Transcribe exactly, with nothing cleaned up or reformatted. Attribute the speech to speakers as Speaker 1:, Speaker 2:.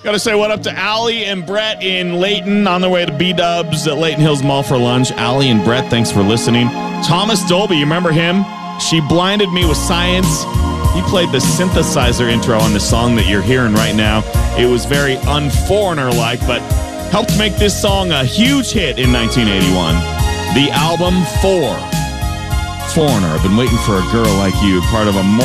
Speaker 1: Got to say what up to Allie and Brett in Layton on their way to B-Dubs at Layton Hills Mall for lunch. Allie and Brett, thanks for listening. Thomas Dolby, you remember him? She Blinded Me with Science. He played the synthesizer intro on the song that you're hearing right now. It was very un-Foreigner-like, but helped make this song a huge hit in nineteen eighty-one. The album Four. Foreigner, I've been waiting for a girl like you, part of a more